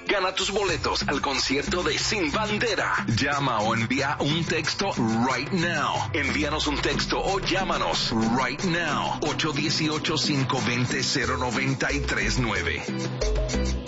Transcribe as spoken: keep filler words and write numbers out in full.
Gana tus boletos al concierto de Sin Bandera. Llama o envía un texto right now. Envíanos un texto o llámanos right now. ocho uno ocho, cinco dos cero, cero nueve tres nueve.